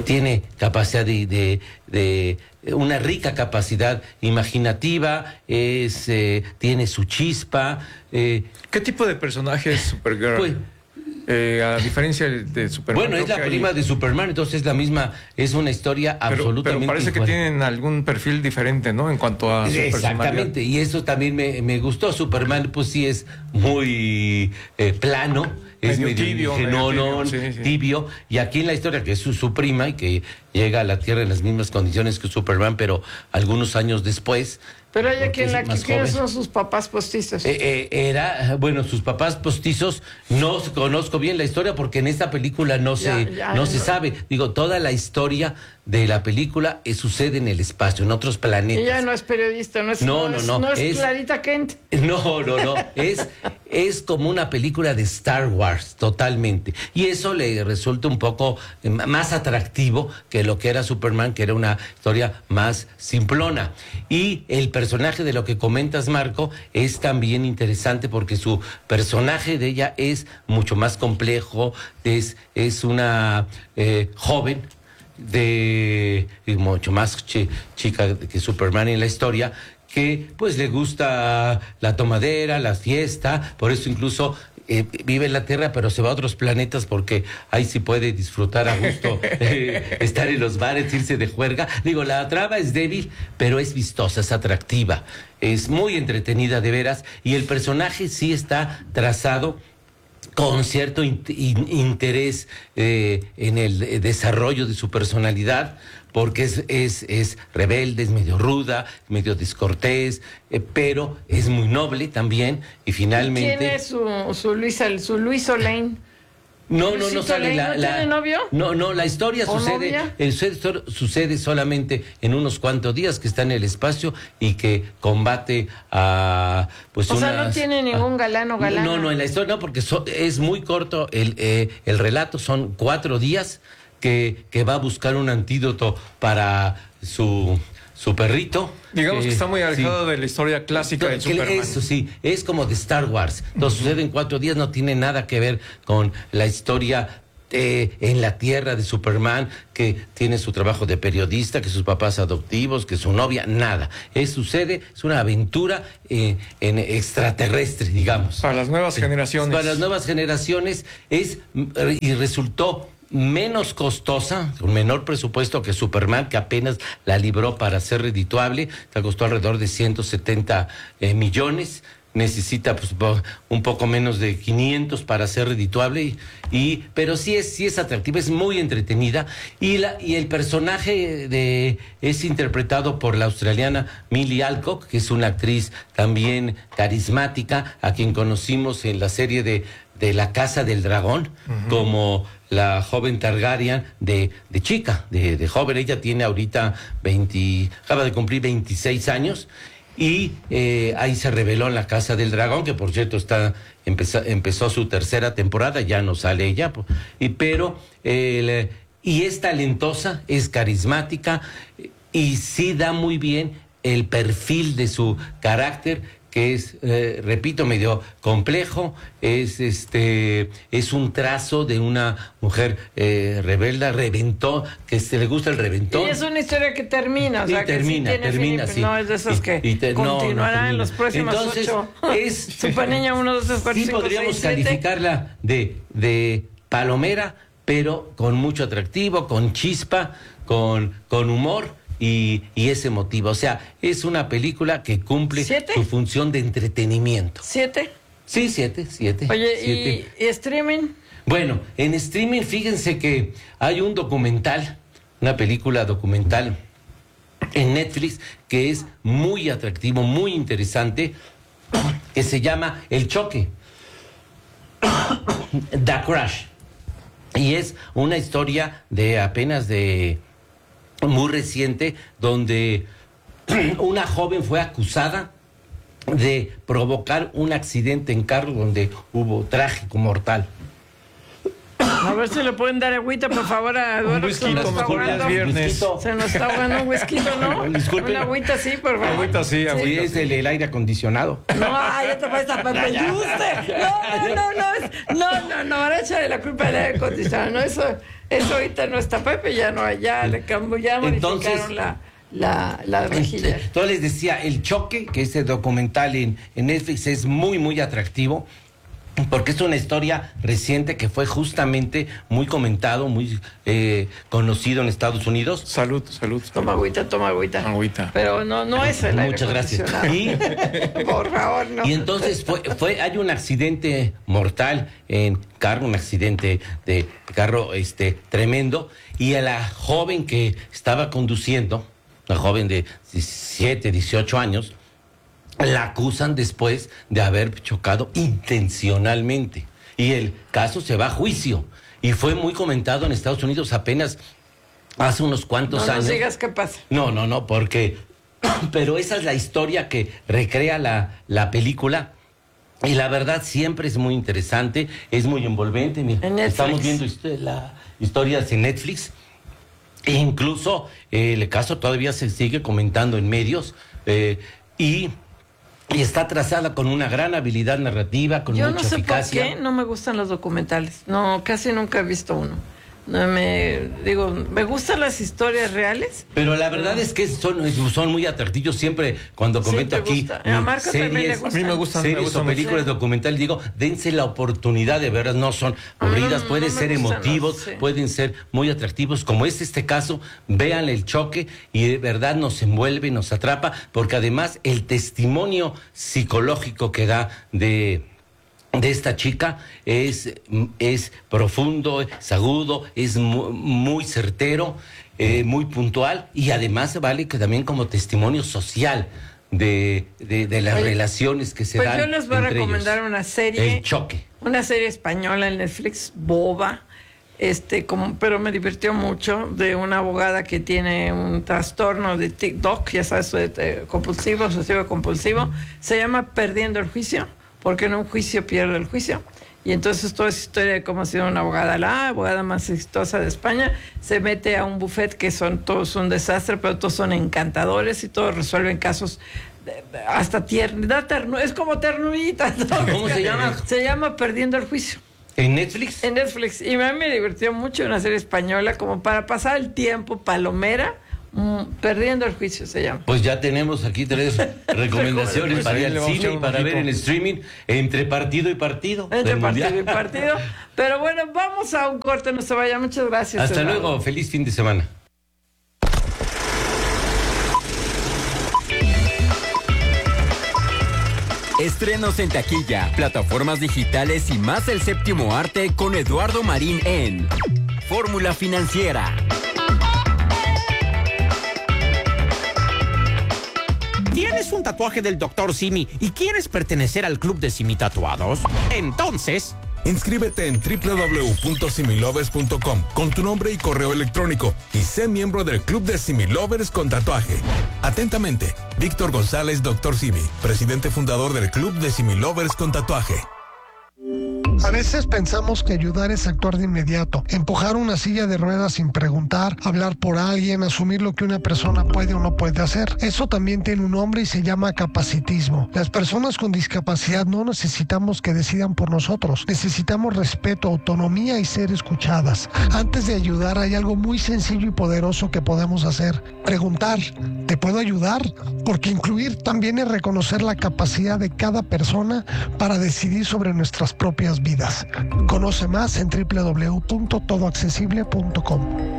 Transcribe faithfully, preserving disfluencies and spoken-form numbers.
tiene capacidad de, de, de una rica capacidad imaginativa, es eh, tiene su chispa. Eh, ¿Qué tipo de personaje es Supergirl? Pues, eh, a diferencia de Superman. Bueno, es la prima hay... de Superman, entonces es la misma, es una historia pero, absolutamente Pero parece igual. Que tienen algún perfil diferente, ¿no? En cuanto a su Exactamente, y eso también me, me gustó. Superman, pues sí es muy eh, plano, es medio, medio tibio, ingenón, medio tibio, sí, sí. tibio, y aquí en la historia, que es su, su prima y que llega a la Tierra en las mismas condiciones que Superman, pero algunos años después. Pero ella, ¿quién la quiénes son sus papás postizos? Eh, eh, era, bueno, sus papás postizos, no conozco bien la historia porque en esta película no se, ya, ya, no, no se sabe. Digo, toda la historia de la película eh, sucede en el espacio, en otros planetas. Ella no es periodista, no es, no, no, no, es, no, no es, es Clarita Kent. No, no, no, es, es como una película de Star Wars, totalmente. Y eso le resulta un poco más atractivo que lo que era Superman, que era una historia más simplona. Y el personaje de lo que comentas, Marco, es también interesante porque su personaje de ella es mucho más complejo, es, es una eh, joven, de mucho más ch chica que Superman en la historia, que pues le gusta la tomadera, la fiesta, por eso incluso eh, vive en la Tierra, pero se va a otros planetas porque ahí sí puede disfrutar a gusto, eh, estar en los bares, irse de juerga. Digo, la trama es débil, pero es vistosa, es atractiva, es muy entretenida de veras, y el personaje sí está trazado con cierto in in interés eh, en el desarrollo de su personalidad, porque es, es, es rebelde, es medio ruda, medio descortés, eh, pero es muy noble también, y finalmente... ¿Quién es su, su Luisa, su Luis Lane? No, no, no sale la... ¿No la tiene novio? No, no, la historia sucede, el sucede, sucede solamente en unos cuantos días, que está en el espacio y que combate a... pues o unas, sea, no tiene ningún galán o galana. No, no, en la historia no, porque so, es muy corto el, eh, el relato, son cuatro días que, que va a buscar un antídoto para su... su perrito. Digamos eh, que está muy alejado sí. de la historia clásica de Superman. Eso sí, es como de Star Wars. Entonces uh-huh. sucede en cuatro días, no tiene nada que ver con la historia eh, en la Tierra de Superman, que tiene su trabajo de periodista, que sus papás adoptivos, que su novia, nada. Es, sucede, es una aventura eh, en extraterrestre, digamos. Para las nuevas sí. generaciones. Para las nuevas generaciones es, y resultó menos costosa, con menor presupuesto que Superman, que apenas la libró para ser redituable, que costó alrededor de ciento setenta eh, millones, necesita pues un poco menos de quinientos para ser redituable, y, y pero sí es sí es atractiva, es muy entretenida, y la y el personaje de es interpretado por la australiana Millie Alcock, que es una actriz también carismática, a quien conocimos en la serie de de La Casa del Dragón, uh-huh. como la joven Targaryen de, de chica, de, de joven. Ella tiene ahorita veinte, acaba de cumplir veintiséis años, y eh, ahí se reveló en La Casa del Dragón, que por cierto está empezó, empezó su tercera temporada, ya no sale ella, y, pero el, y es talentosa, es carismática, y sí da muy bien el perfil de su carácter, que es, eh, repito, medio complejo, es este es un trazo de una mujer eh, rebelde, reventó, que se le gusta el reventón. Y es una historia que termina, o sea, y termina, que sí termina, fin, sí. No es de esas y, que y te, continuarán no, no en los próximos Entonces, ocho. Es, Super Niña uno, dos, tres, cuatro, sí cinco, podríamos seis, calificarla de, de palomera, pero con mucho atractivo, con chispa, con, con humor. Y, y es emotiva, o sea, es una película que cumple ¿Siete? su función de entretenimiento. ¿Siete? Sí, siete, siete. Oye, siete. ¿y, ¿y streaming? Bueno, en streaming, fíjense que hay un documental, una película documental en Netflix que es muy atractivo, muy interesante, que se llama El Choque, The Crash, y es una historia de apenas de... muy reciente, donde una joven fue acusada de provocar un accidente en carro donde hubo trágico mortal. A ver si le pueden dar agüita, por favor, a Eduardo. Un que se nos whisky, está mejor ahogando. es viernes. Se nos está ahogando un whisky, ¿no? Disculpen. Una agüita, sí, por favor. Agüita sí, Sí, agüita. es el, el aire acondicionado. No, ay, ya te vas a Pepe Yuste. No, no, no, no, es- no, no, no, ahora échale la culpa del aire acondicionado. No, eso, eso ahorita no está Pepe, ya no, ya le cambió, ya Entonces- modificaron la, la, la rejilla. Entonces les decía, El Choque, que este documental en, en Netflix es muy, muy atractivo, porque es una historia reciente que fue justamente muy comentado, muy eh, conocido en Estados Unidos. Salud, salud. Toma agüita, toma agüita. Agüita. Pero no, no es el aire Muchas gracias. acondicionado. Y, Por favor, no. y entonces fue, fue, hay un accidente mortal en carro, un accidente de carro este, tremendo, y a la joven que estaba conduciendo, la joven de diecisiete, dieciocho años, la acusan después de haber chocado intencionalmente. Y el caso se va a juicio. Y fue muy comentado en Estados Unidos apenas hace unos cuantos No años. nos digas qué pasa. No, no, no, porque... Pero esa es la historia que recrea la, la película. Y la verdad siempre es muy interesante, es muy envolvente. Mira, En Netflix. estamos viendo histo- la historias en Netflix. E incluso eh, el caso todavía se sigue comentando en medios. eh, y... Y está trazada con una gran habilidad narrativa, con Yo mucha no sé eficacia. por qué no me gustan los documentales. No, casi nunca he visto uno. No me digo, me gustan las historias reales. Pero la verdad es que son, son muy atractivos. Siempre cuando Sí, comento te aquí gusta. A Marco también le series, gusta. A mí me gustan, me series gustan o mucho. películas documentales, digo, dense la oportunidad de verlas, no son A mí no- aburridas, no pueden me ser gustan emotivos, los- sí. pueden ser muy atractivos, como es este caso, vean El Choque y de verdad nos envuelve, nos atrapa, porque además el testimonio psicológico que da de... de esta chica es, es profundo, es agudo, es mu- muy certero, eh, muy puntual, y además vale que también como testimonio social de, de, de las Oye, relaciones que se Pues dan. yo les voy a entre recomendar ellos. una serie. El Choque. Una serie española en Netflix, boba, este, como, pero me divirtió mucho, de una abogada que tiene un trastorno de TikTok, ya sabes, de, de compulsivo, obsesivo compulsivo, se llama Perdiendo el Juicio, porque en un juicio pierde el juicio. Y entonces toda esa historia de cómo ha sido una abogada, la abogada más exitosa de España, se mete a un buffet que son todos un desastre, pero todos son encantadores y todos resuelven casos de- de- hasta tierna, ternu, es como ternurita. ¿no? ¿Cómo se llama? Se llama Perdiendo el Juicio. ¿En Netflix? En Netflix. Y a mí me divirtió mucho una serie española, como para pasar el tiempo, palomera, mm, Perdiendo el Juicio se llama. Pues ya tenemos aquí tres recomendaciones Pues para ahí ir le al vamos a cine echar y un para ver ojito. en streaming entre partido y partido. Entre del partido y Mundial. partido. Pero bueno, vamos a un corte, no se vaya. Muchas gracias. Hasta Eduardo. luego, feliz fin de semana. Estrenos en taquilla, plataformas digitales y más el séptimo arte con Eduardo Marín en Fórmula Financiera. ¿Tienes un tatuaje del doctor Simi y quieres pertenecer al club de Simi Tatuados? Entonces, Inscríbete en doble u doble u doble u punto similovers punto com con tu nombre y correo electrónico y sé miembro del Club de Similovers con tatuaje. Atentamente, Víctor González, doctor Simi, presidente fundador del Club de Similovers con tatuaje. A veces pensamos que ayudar es actuar de inmediato, empujar una silla de ruedas sin preguntar, hablar por alguien, asumir lo que una persona puede o no puede hacer. Eso también tiene un nombre y se llama capacitismo. Las personas con discapacidad no necesitamos que decidan por nosotros. Necesitamos respeto, autonomía y ser escuchadas. Antes de ayudar hay algo muy sencillo y poderoso que podemos hacer. Preguntar, ¿te puedo ayudar? Porque incluir también es reconocer la capacidad de cada persona para decidir sobre nuestras propias vidas. Conoce más en doble u doble u doble u punto todo accesible punto com.